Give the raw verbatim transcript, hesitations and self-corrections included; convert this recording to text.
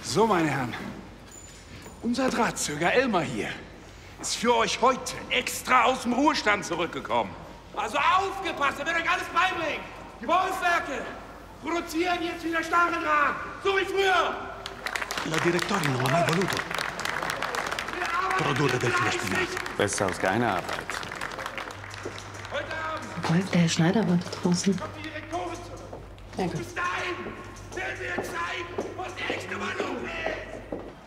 So, meine Herren, unser Drahtzöger Elmar hier ist für euch heute extra aus dem Ruhestand zurückgekommen. Also aufgepasst, er wird euch alles beibringen. Die Wolfswerke produzieren jetzt wieder Stacheldraht, so wie früher. La direttoria non ha mai voluto produrre del filo spinato. Besser als keine Arbeit. Heute Abend Wolf, der Herr Schneider war draußen. kommt die Direktorin zurück. Danke. Bis dahin werden wir zeigen, was echte Meinung ist.